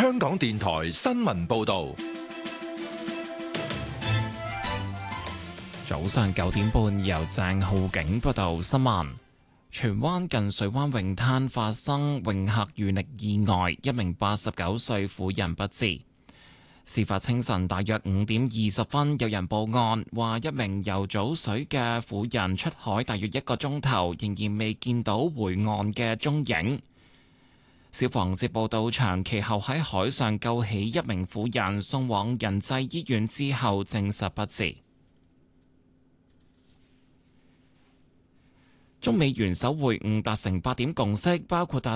香港電台新聞報道。 早上9點半，由鄭浩景報道新聞。荃灣近水灣泳灘發生泳客遇溺意外，一名89歲婦人不治。事發清晨大約5點20分，有人報案話一名游早水嘅婦人出海大約1個鐘頭，仍然未見到回岸嘅蹤影。消防接報到場，其後喺海上救起一名婦人，送往仁濟醫院之後證實不治。中美元首會晤達成8點共識，包括達